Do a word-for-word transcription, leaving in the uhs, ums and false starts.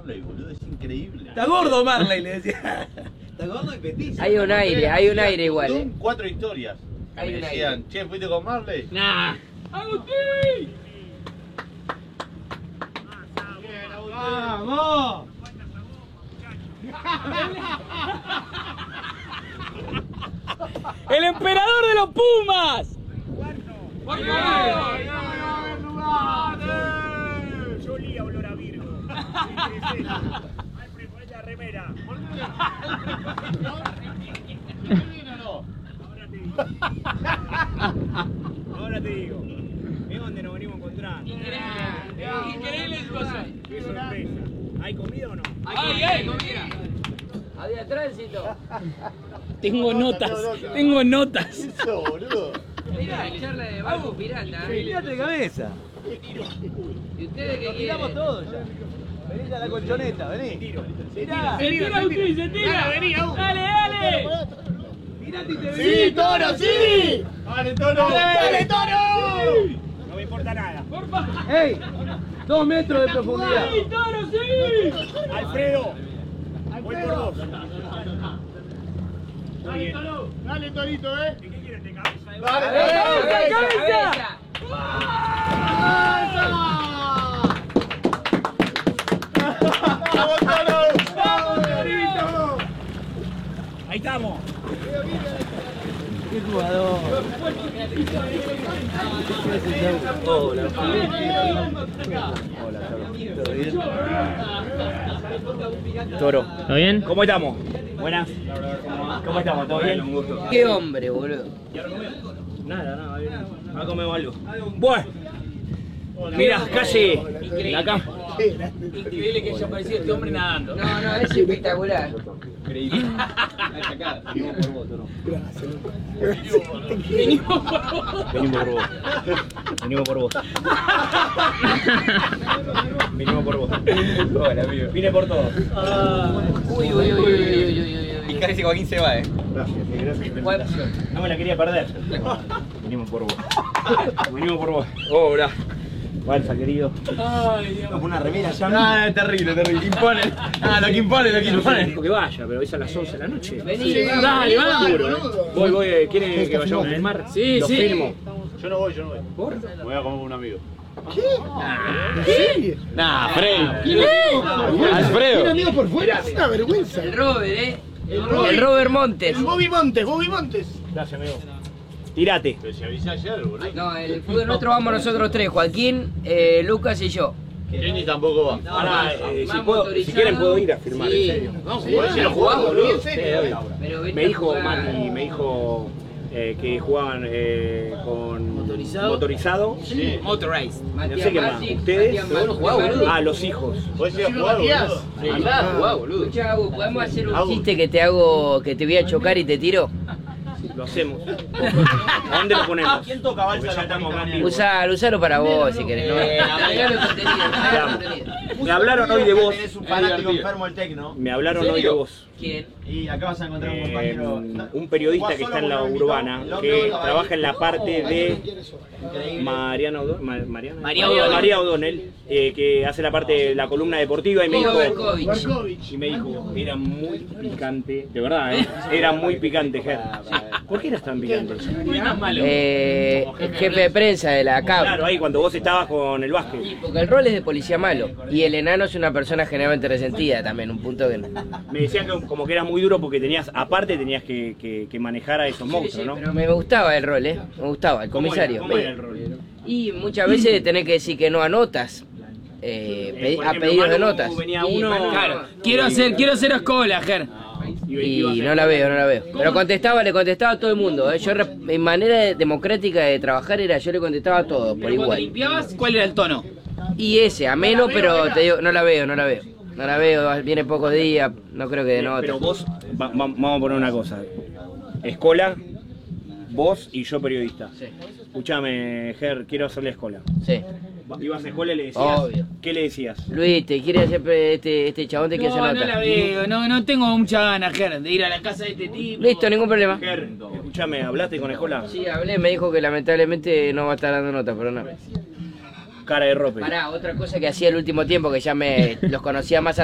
Marley, boludo, es increíble. Está gordo Marley, le decía. Está gordo y petizo. Hay un aire, hay un aire igual, Son eh. cuatro historias. Hay Me un decían, aire. che, ¿fuiste con Marley? Nah. ¡Agustín! ¡Vamos! ¡El emperador de los Pumas! ¡Cuarto! Yo olía olor a Virgo. Alfred, ponete la remera. Ahora te digo. Es donde nos venimos encontrando. Increíble situación. Qué sorpresa. ¿Hay comida o no? ¡Ay, ay! Comida. Había tránsito. Tengo notas, tengo notas. Eso, boludo. Mirá, charla de Banco Pirata. Mirate de cabeza. ¿Y ustedes qué Tiramos quieren? todo ya. Vení a la colchoneta, vení. Mirá. Se tira Agustín, se tira. Vení, Agus. Dale, dale. Mirate y te ¡Sí, toro, sí! ¡Dale, toro! ¡Dale, toro! No me importa nada. Por favor. ¡Ey! Dos metros de profundidad. ¡Sí, toro, sí! Alfredo. Voy por vos. Dale, toro. Dale, torito, eh. ¿De qué quieres? ¿De cabeza? Dale, ¡Cabeza, cabeza! cabeza! ¡Vamos, toro! ¡Vamos, torito! Ahí estamos. ¡Qué jugador! Hola, Hola, ¿todo bien? Toro. ¿Todo bien? ¿Cómo estamos? Buenas. ¿Cómo estamos? ¿Todo bien? Un gusto. ¡Qué hombre, boludo! Nada, nada, bien. Ahora comemos algo. Bueno. Mira, calle. La cama. Increíble que haya aparecido este hombre nadando. No, no, es espectacular. Increíble. Venimos por vos, Toro. Venimos por vos. Venimos por vos. Venimos por vos. Venimos por vos. Hola, amigo. Vine por todos. Uy, uy, uy, uy, uy, uy, uy. Y casi Joaquín se va, eh. Gracias, ¿Cuál? gracias. No me la quería perder. Venimos por vos. Venimos por vos. Hola. Balsa, querido. Ay, Dios. Una remera ya. Ah, terrible, terrible. Impone. Ah, lo que impone, lo que impone. Dijo que vaya, pero es a las once de la noche. Vení, Sí, vamos. dale, vamos. Voy, voy. ¿Quieren que vayamos a filmar? Sí, Los sí. filmo. Yo no voy, yo no voy. ¿Por? Me voy a comer con un amigo. ¿Qué? Nah, Freddy. ¿Qué? Alfredo. Tiene amigos por fuera, es una vergüenza. El Robert, eh. El Robert. El Robert Montes. El Bobby Montes, Bobby Montes. Gracias, amigo. Tírate. Pero si avisé ayer, boludo. No, el fútbol nuestro vamos nosotros tres, Joaquín, eh, Lucas y yo. Jenny tampoco va. Ahora, eh, si, Más puedo, si motorizado. quieren puedo ir a filmar, Sí. en serio. No, Sí, jugás, si lo jugás, boludo. En serio. Pero vete Me a dijo jugar. Mati, me dijo eh, que jugaban eh, con ¿Motorizado? motorizado. Sí. Motorized. No Matías sé qué más. Mati, ¿Ustedes? Matías Pero vos no Mati, jugás, boludo. Ah, los hijos. ¿Podés ir a Sí, jugar, Matías. boludo? Sí. Andá, jugá, boludo. Escuchá, Agus, ¿podemos hacer un Agus. chiste que te hago, que te voy a chocar y te tiro? Lo hacemos. ¿A dónde lo ponemos? ¿Quién toca balsa? Porque ya estamos acá en vivo. Usá, usalo para vos si querés. No, Eh, agregale contenido, agregale contenido. Me hablaron hoy de vos. Tenés un fanático enfermo del tecno. Me hablaron ¿En hoy de serio? vos. ¿Quién? Y acá vas a encontrar un Eh, compañero. un periodista que está en la urbana, que trabaja en la parte de Mariana O'Donnell, Ma- Mariana- María O'Donnell. María O'Donnell, eh, que hace la parte de la columna deportiva y me dijo, Berkovich. Berkovich. y me dijo, era muy picante, de verdad, ¿eh? Era muy picante, Ger. ¿Por qué eras tan picante? No es malo. Eh, el jefe de prensa de la C A B. Claro, ahí cuando vos estabas con el básquet. Porque el rol es de policía malo. Y el enano es una persona generalmente resentida también, un punto que no. Me decían que como que era muy duro porque tenías, aparte tenías que, que- que manejar a esos monstruos, ¿no? Pero me gustaba el rol, ¿eh? Me gustaba, el ¿Cómo era? comisario. ¿Cómo era el rol? Y muchas veces tenés que decir que no a notas. Eh, Eh, pedi- por a ejemplo, pedidos de Manu notas. venía Y uno- Manu- Claro, quiero hacer, quiero hacer escola, Ger. Y no la veo, no la veo. Pero contestaba, le contestaba a todo el mundo. ¿eh? Yo, re- mi manera de- democrática de trabajar era yo le contestaba a todos, por Pero cuando igual. limpiabas, ¿cuál era el tono? Y ese, ameno, pero te digo, no la veo, no la veo. No la veo, viene pocos días, no creo que de nota. Pero vos, va- va- vamos a poner una cosa. Escola, vos y yo periodista. Sí. Escuchame, Ger, quiero hacerle escola. Sí. Ibas a escuela y le decías. Obvio. ¿Qué le decías? Luis, te quiere hacer pre- este, este chabón te quiere No, hacer no nota. la veo, no, no tengo mucha ganas, Ger, de ir a la casa de este tipo. Listo, ningún problema. Ger, escuchame, ¿hablaste con escuela? Sí, hablé, me dijo que lamentablemente no va a estar dando nota, pero no. Cara de rope. Pará, otra cosa que hacía el último tiempo que ya me los conocía más